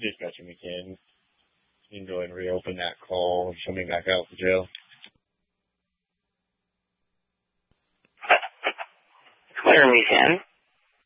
Dispatcher McCann. You can go ahead and reopen that call and show me back out to jail. Claire McCann.